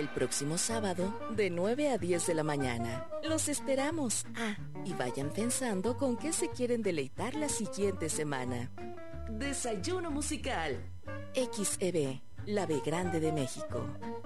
el próximo sábado de 9 a 10 de la mañana. Los esperamos. Y vayan pensando con qué se quieren deleitar la siguiente semana. Desayuno musical. XEB, la B grande de México.